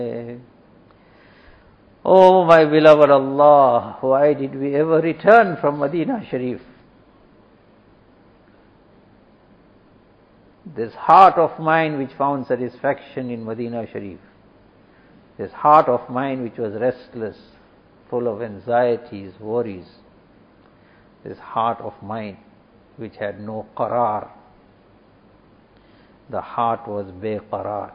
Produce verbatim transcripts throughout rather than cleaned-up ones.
Oh my beloved Allah, why did we ever return from Medina Sharif? This heart of mine which found satisfaction in Medina Sharif, this heart of mine which was restless, full of anxieties, worries, this heart of mine which had no qarar, the heart was beqarar,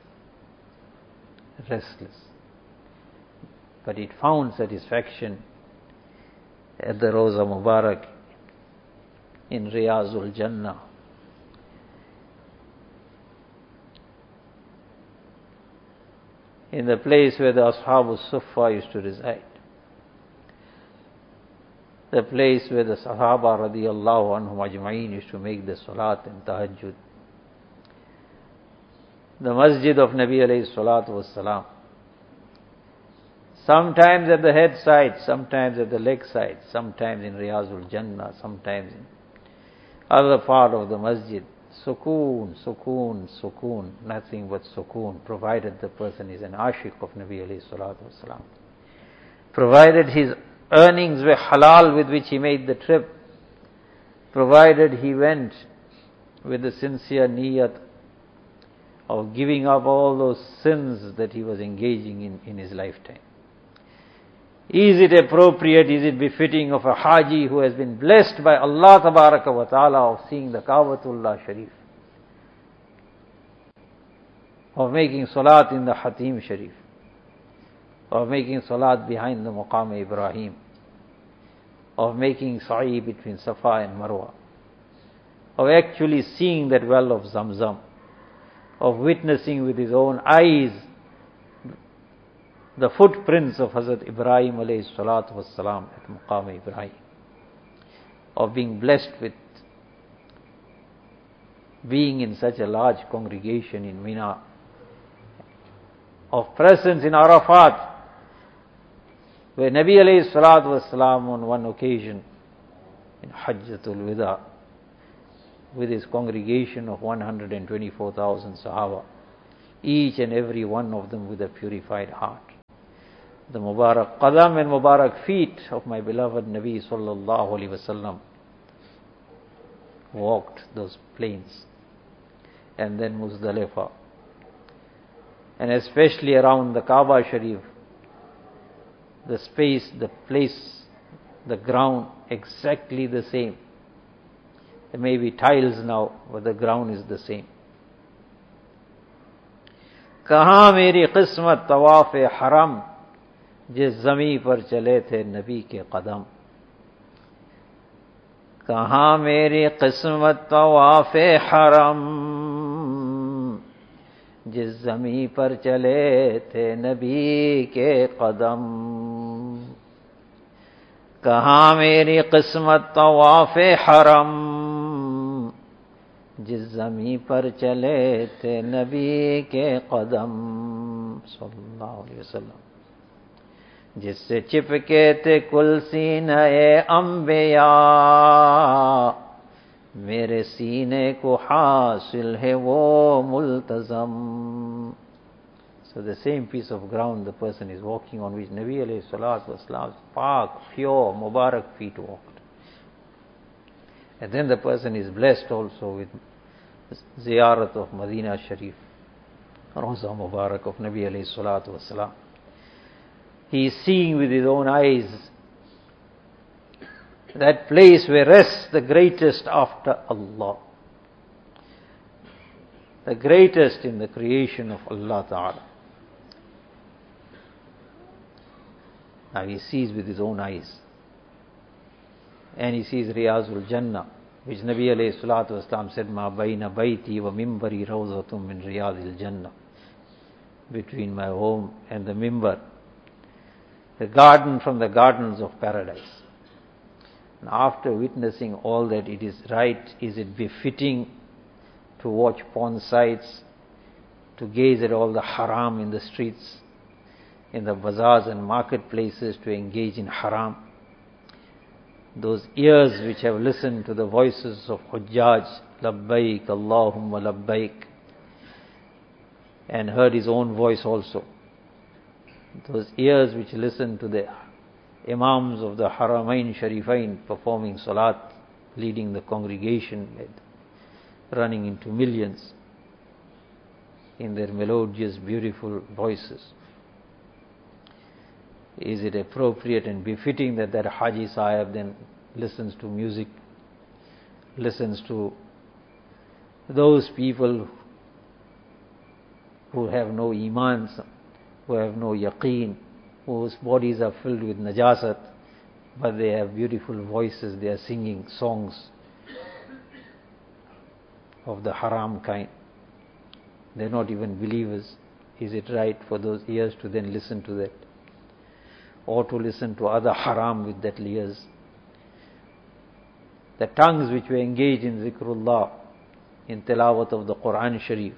restless. But it found satisfaction at the Rawza Mubarak in Riyazul Jannah. In the place where the Ashabul Suffa used to reside. The place where the Sahaba radiyallahu anhum ajma'in used to make the salat and tahajjud. The masjid of Nabi alayhi salatu was salam. Sometimes at the head side, sometimes at the leg side, sometimes in Riyazul Jannah, sometimes in other part of the masjid. Sukoon, sukoon, sukoon, nothing but sukoon, provided the person is an ashiq of Nabi alayhi salatu wasalam. Provided his earnings were halal with which he made the trip, provided he went with the sincere niyat of giving up all those sins that he was engaging in in his lifetime. Is it appropriate, is it befitting of a Haji who has been blessed by Allah Tabaraka wa Ta'ala of seeing the Ka'batullah Sharif, of making salat in the Hatim Sharif, of making salat behind the Maqam Ibrahim, of making sa'i between Safa and Marwa, of actually seeing that well of Zamzam, of witnessing with his own eyes the footprints of Hazrat Ibrahim alayhi salatu wassalam at Maqam Ibrahim, of being blessed with being in such a large congregation in Mina, of presence in Arafat, where Nabi alayhi salatu wassalam on one occasion in Hajjatul Wida, with his congregation of one hundred twenty-four thousand Sahaba, each and every one of them with a purified heart. The Mubarak Qadam and Mubarak feet of my beloved Nabi sallallahu alaihi wasallam walked those plains, and then Muzdalifah, and especially around the Kaaba Sharif, the space, the place, the ground exactly the same. There may be tiles now, but the ground is the same. Kahan meri qismat tawaf-e haram, जिस ज़मीं पर चले थे नबी के कदम, कहाँ मेरी किस्मत तवाफ़े हरम, जिस ज़मीं पर चले थे नबी के कदम, कहाँ मेरी किस्मत तवाफ़े हरम, जिस ज़मीं पर चले थे नबी के कदम सल्लल्लाहु अलैहि वसल्लम, जिससे चिपके थे कुल सीने अंबिया, मेरे सीने को हासिल है वो मुल्तज़म. So the same piece of ground the person is walking on which Nabi alayhi salatu wasalam's pak, pure, Mubarak feet walked. And then the person is blessed also with ziyarat of Medina Sharif, Rawza Mubarak of Nabi alayhi salatu wasalam. He is seeing with his own eyes that place where rests the greatest after Allah, the greatest in the creation of Allah Ta'ala. Now he sees with his own eyes, and he sees Riyazul Jannah, which Nabi alayhi salatu wasalam said, Ma bayna bayti wa mimbari rawzatum min Riyazil Jannah. Between my home and the mimbar, the garden from the gardens of paradise. And after witnessing all that, it is right, is it befitting to watch porn sites, to gaze at all the haram in the streets, in the bazaars and marketplaces, to engage in haram? Those ears which have listened to the voices of Hujjaj, Labbaik, Allahumma Labbaik, and heard his own voice also, those ears which listen to the Imams of the Haramain Sharifain performing Salat, leading the congregation, running into millions in their melodious, beautiful voices. Is it appropriate and befitting that that Haji Sahib then listens to music, listens to those people who have no iman, who have no yaqeen, whose bodies are filled with najasat, but they have beautiful voices, they are singing songs of the haram kind. They are not even believers. Is it right for those ears to then listen to that? Or to listen to other haram with that ears? The tongues which were engaged in zikrullah, in tilawat of the Quran Sharif,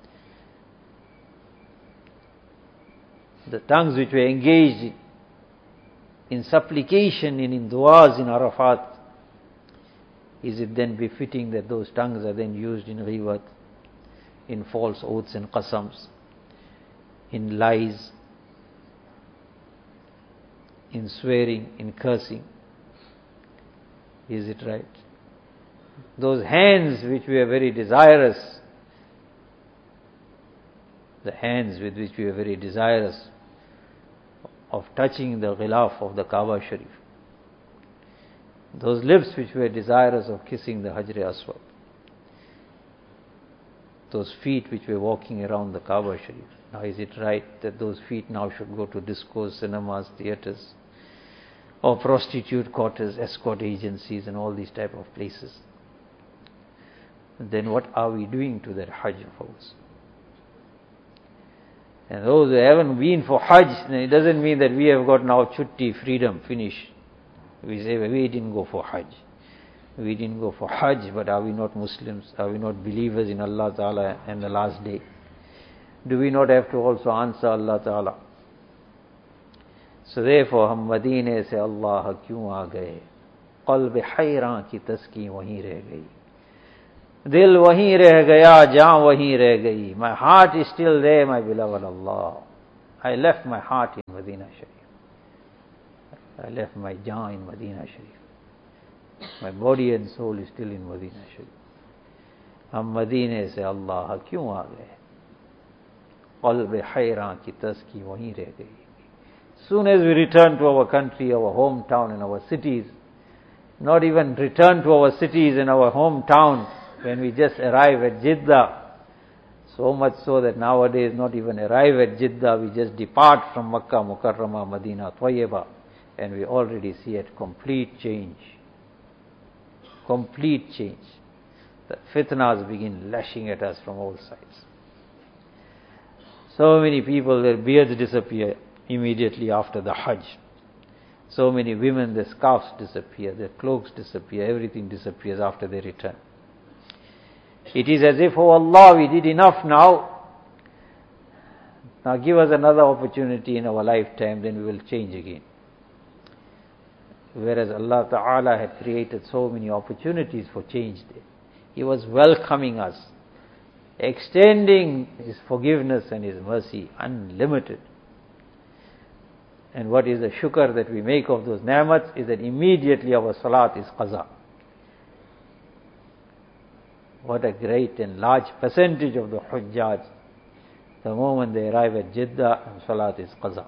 the tongues which were engaged in supplication and in du'as in Arafat, is it then befitting that those tongues are then used in ghibat, in false oaths and qasams, in lies, in swearing, in cursing? Is it right? Those hands which we are very desirous, the hands with which we are very desirous of touching the ghilaf of the Kaaba Sharif, those lips which were desirous of kissing the Hajr Aswad, those feet which were walking around the Kaaba Sharif. Now is it right that those feet now should go to discos, cinemas, theatres, or prostitute quarters, escort agencies and all these type of places? Then what are we doing to that Hajj of ours? And those who haven't been for Hajj, then it doesn't mean that we have got now chutti, freedom, finish. We say, we didn't go for Hajj. We didn't go for Hajj, but are we not Muslims? Are we not believers in Allah Ta'ala and the last day? Do we not have to also answer Allah Ta'ala? So therefore, hum Madine se Allah kyun aa gaye? Qalb hayran ki taski wahin reh gayi. Dil wahin reh gaya, jaan wahin reh gayi. My heart is still there, my beloved Allah. I left my heart in Medina Sharif. I left my jaan in Medina Sharif. My body and soul is still in Medina Sharif. Hum Madine se Allah kyun aa gaye? Qalb hayran ki taski wahin reh gayi. Soon as we return to our country, our hometown and our cities, not even return to our cities and our hometown, when we just arrive at Jeddah, so much so that nowadays not even arrive at Jeddah, we just depart from Makkah, Mukarramah, Medina, Tayyibah, and we already see a complete change. Complete change. The fitnas begin lashing at us from all sides. So many people, their beards disappear immediately after the Hajj. So many women, their scarves disappear, their cloaks disappear, everything disappears after they return. It is as if, oh Allah, we did enough now. Now give us another opportunity in our lifetime, then we will change again. Whereas Allah Ta'ala had created so many opportunities for change there. He was welcoming us, extending His forgiveness and His mercy, unlimited. And what is the shukr that we make of those ni'mats is that immediately our salat is qaza. What a great and large percentage of the Hujjaj, the moment they arrive at Jeddah, salat is qaza.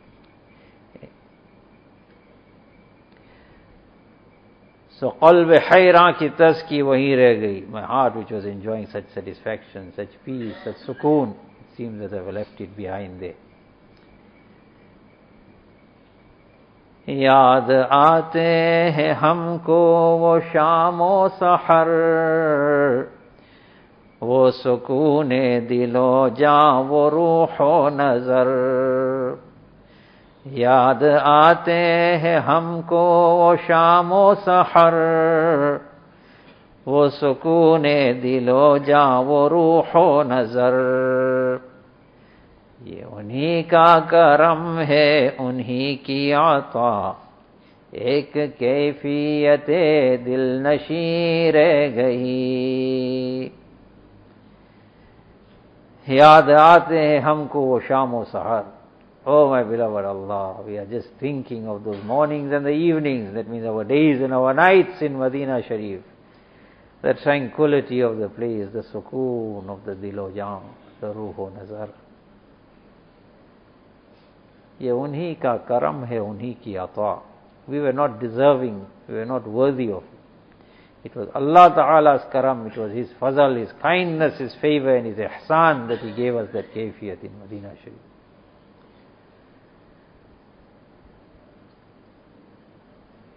So qalb hayran ki taski wahi reh gayi. My heart, which was enjoying such satisfaction, such peace, such sukoon, it seems that I've left it behind there. याद आते हैं हमको वो शामो सहर, वो सुकूने दिलो जां वो रूहो नजर. याद आते हैं हमको वो शामो सहर, वो सुकूने दिलो जां वो रूहो नजर. ये उन्हीं का करम है, उन्हीं की आता, एक कैफियते दिल नशी रह गई. याद आते हैं हमको वो शाम व सहर, Oh my beloved Allah, we are just thinking of those mornings and the evenings, that means our days and our nights in Medina Sharif. The tranquility of the place, the sukoon of the dilo jam, the ruho nazar. ये उन्हीं का करम है, उन्हीं की अता. We were not deserving, we were not worthy of it. It was Allah Ta'ala's karam, it was His fazal, His kindness, His favor and His ihsan that He gave us that kayfiyat in Medina Sharif.